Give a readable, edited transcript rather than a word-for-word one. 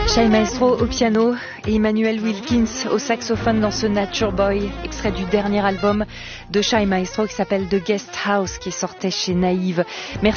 Shai Maestro au piano et Emmanuel Wilkins au saxophone dans ce Nature Boy, extrait du dernier album de Shai Maestro qui s'appelle The Guest House, qui sortait chez Naïve. Merci.